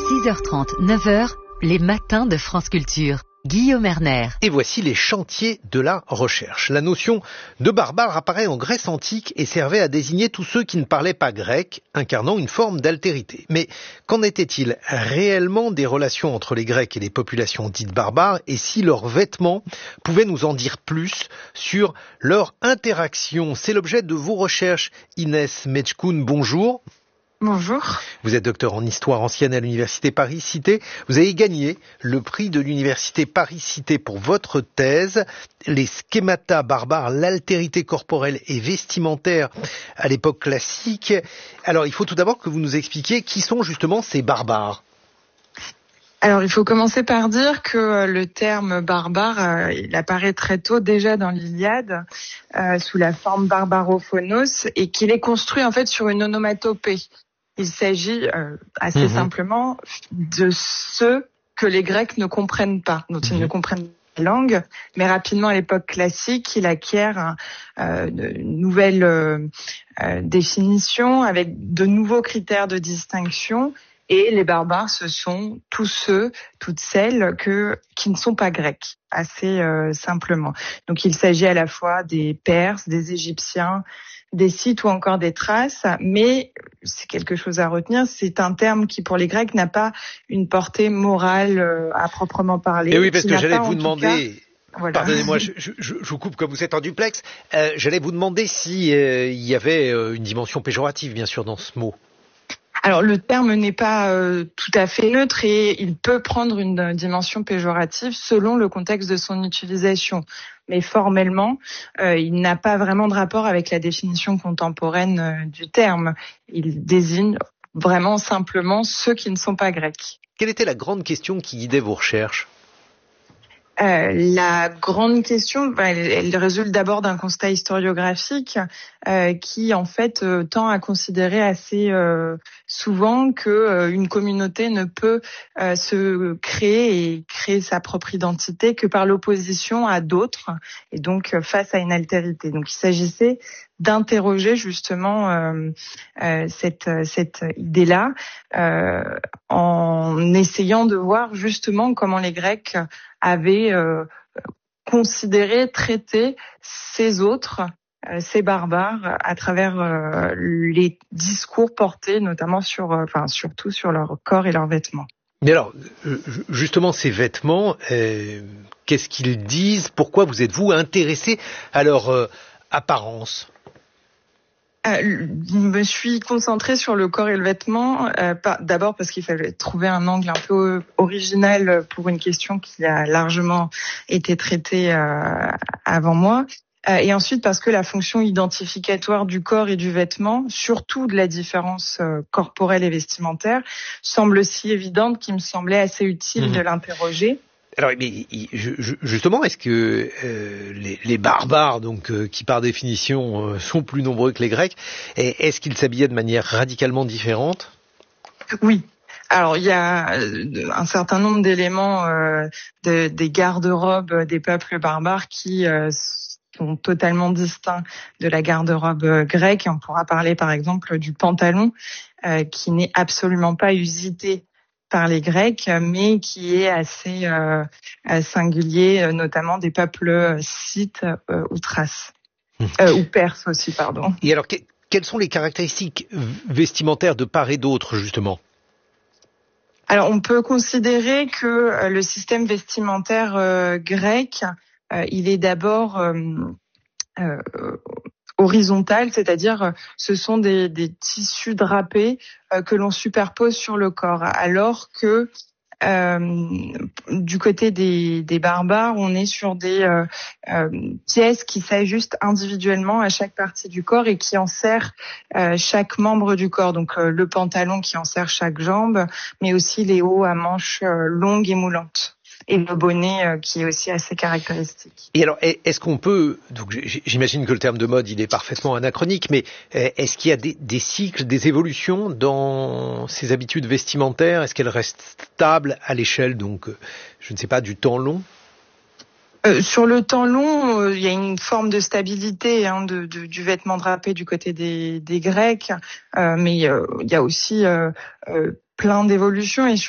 6h30, 9h, les matins de France Culture. Guillaume Erner. Et voici les chantiers de la recherche. La notion de barbare apparaît en Grèce antique et servait à désigner tous ceux qui ne parlaient pas grec, incarnant une forme d'altérité. Mais qu'en était-il réellement des relations entre les Grecs et les populations dites barbares, et si leurs vêtements pouvaient nous en dire plus sur leur interaction? C'est l'objet de vos recherches. Inès Mechkoun, bonjour. Bonjour. Vous êtes docteur en histoire ancienne à l'université Paris-Cité. Vous avez gagné le prix de l'université Paris-Cité pour votre thèse, les schémata barbares, l'altérité corporelle et vestimentaire à l'époque classique. Alors, il faut tout d'abord que vous nous expliquiez qui sont justement ces barbares. Alors, il faut commencer par dire que le terme barbare, il apparaît très tôt déjà dans l'Iliade, sous la forme barbarophonos, et qu'il est construit en fait sur une onomatopée. Il s'agit assez simplement de ceux que les Grecs ne comprennent pas, dont ils ne comprennent pas la langue, mais rapidement à l'époque classique, il acquiert une nouvelle définition avec de nouveaux critères de distinction. Et les barbares, ce sont tous ceux, toutes celles qui ne sont pas grecs, assez simplement. Donc il s'agit à la fois des Perses, des Égyptiens, des Scythes ou encore des Thraces, mais c'est quelque chose à retenir, c'est un terme qui pour les Grecs n'a pas une portée morale à proprement parler. Et oui, parce que j'allais vous demander... Voilà. Pardonnez-moi, je vous coupe comme vous êtes en duplex. J'allais vous demander si il y avait une dimension péjorative, bien sûr, dans ce mot. Alors le terme n'est pas tout à fait neutre et il peut prendre une dimension péjorative selon le contexte de son utilisation. Mais formellement, il n'a pas vraiment de rapport avec la définition contemporaine du terme. Il désigne vraiment simplement ceux qui ne sont pas grecs. Quelle était la grande question qui guidait vos recherches ? La grande question, elle résulte d'abord d'un constat historiographique qui, en fait, tend à considérer assez souvent que une communauté ne peut se créer sa propre identité que par l'opposition à d'autres et donc face à une altérité. Donc, il s'agissait d'interroger justement cette idée-là en essayant de voir justement comment les Grecs avaient considéré, traité ces autres, ces barbares, à travers les discours portés notamment surtout sur leur corps et leurs vêtements. Mais alors, justement, ces vêtements, qu'est-ce qu'ils disent ? Pourquoi vous êtes-vous intéressé à leur apparence ? Je me suis concentrée sur le corps et le vêtement, d'abord parce qu'il fallait trouver un angle un peu original pour une question qui a largement été traitée avant moi, et ensuite parce que la fonction identificatoire du corps et du vêtement, surtout de la différence corporelle et vestimentaire, semble si évidente qu'il me semblait assez utile de l'interroger. Alors, mais justement, est-ce que les barbares, donc qui par définition sont plus nombreux que les Grecs, est-ce qu'ils s'habillaient de manière radicalement différente ? Oui. Alors, il y a un certain nombre d'éléments des garde-robes des peuples barbares qui sont totalement distincts de la garde-robe grecque. Et on pourra parler, par exemple, du pantalon, qui n'est absolument pas usité par les Grecs, mais qui est assez singulier, notamment des peuples scythes ou thraces, ou perses aussi, pardon. Et alors, quelles sont les caractéristiques vestimentaires de part et d'autre, justement ? Alors, on peut considérer que le système vestimentaire grec, il est d'abord horizontal, c'est-à-dire ce sont des tissus drapés que l'on superpose sur le corps, alors que du côté des barbares, on est sur des pièces qui s'ajustent individuellement à chaque partie du corps et qui enserrent chaque membre du corps. Donc le pantalon qui enserre chaque jambe, mais aussi les hauts à manches longues et moulantes. Et le bonnet qui est aussi assez caractéristique. Et alors, est-ce qu'on peut, donc j'imagine que le terme de mode il est parfaitement anachronique, mais est-ce qu'il y a des cycles, des évolutions dans ces habitudes vestimentaires ? Est-ce qu'elles restent stables à l'échelle, donc, je ne sais pas, du temps long ? Sur le temps long, il y a une forme de stabilité du vêtement drapé du côté des Grecs, mais il y a aussi plein d'évolutions et